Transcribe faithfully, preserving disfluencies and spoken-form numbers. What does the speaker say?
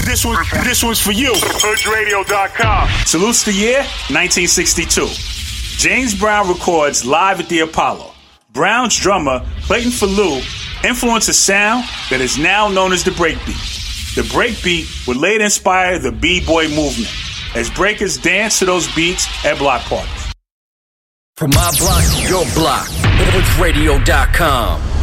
This one, this one's for you. Hood Radio dot com. Salutes the year, nineteen sixty-two. James Brown records live at the Apollo. Brown's drummer, Clayton Falou, influenced a sound that is now known as the breakbeat. The breakbeat would later inspire the B-boy movement, as breakers dance to those beats at block parties. From my block to your block, Hood Radio dot com.